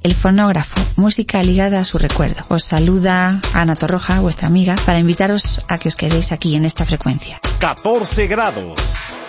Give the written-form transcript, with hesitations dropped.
El fonógrafo, música ligada a su recuerdo. Os saluda Ana Torroja, vuestra amiga, para invitaros a que os quedéis aquí en esta frecuencia. 14 grados.